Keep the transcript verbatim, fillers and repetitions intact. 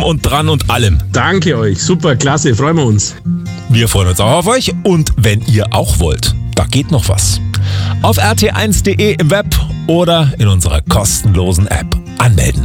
drum und dran und allem. Danke euch, super, klasse, freuen wir uns. Wir freuen uns auch auf euch und wenn ihr auch wollt, da geht noch was. Auf r t eins punkt d e im Web oder in unserer kostenlosen App anmelden.